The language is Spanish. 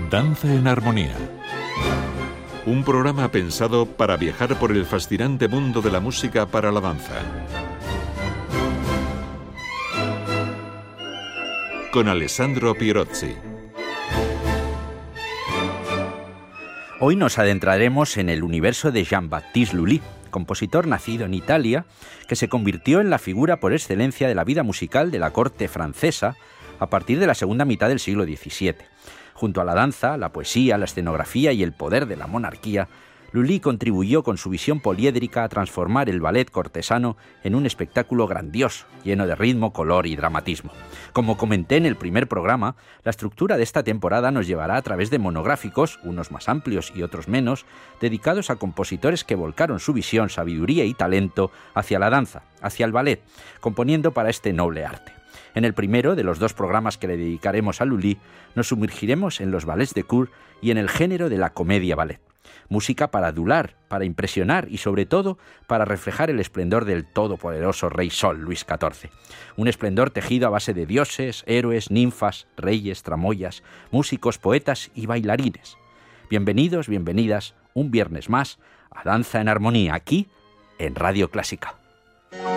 Danza en Armonía. Un programa pensado para viajar por el fascinante mundo de la música para la danza. Con Alessandro Pierozzi. Hoy nos adentraremos en el universo de Jean-Baptiste Lully, compositor nacido en Italia, que se convirtió en la figura por excelencia de la vida musical de la corte francesa a partir de la segunda mitad del siglo XVII. Junto a la danza, la poesía, la escenografía y el poder de la monarquía, Lully contribuyó con su visión poliédrica a transformar el ballet cortesano en un espectáculo grandioso, lleno de ritmo, color y dramatismo. Como comenté en el primer programa, la estructura de esta temporada nos llevará a través de monográficos, unos más amplios y otros menos, dedicados a compositores que volcaron su visión, sabiduría y talento hacia la danza, hacia el ballet, componiendo para este noble arte. En el primero de los dos programas que le dedicaremos a Lully, nos sumergiremos en los ballets de cour y en el género de la comedia ballet. Música para adular, para impresionar y sobre todo para reflejar el esplendor del todopoderoso Rey Sol, Luis XIV. Un esplendor tejido a base de dioses, héroes, ninfas, reyes, tramoyas, músicos, poetas y bailarines. Bienvenidos, bienvenidas, un viernes más a Danza en Armonía, aquí en Radio Clásica.